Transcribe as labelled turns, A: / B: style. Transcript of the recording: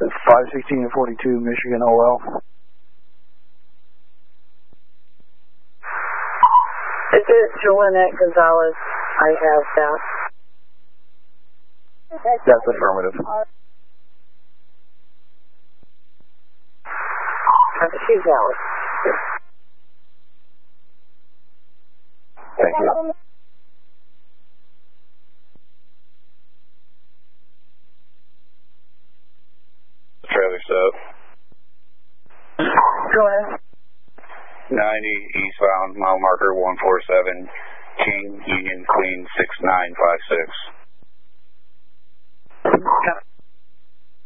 A: 516 and 42, Michigan OL.
B: Is it Juliette Gonzalez? I have that.
A: That's affirmative.
B: She's valid.
A: Thank you.
C: Trailer sub.
B: Go ahead.
C: 90 eastbound, mile marker 147, King, Union, Clean 6956.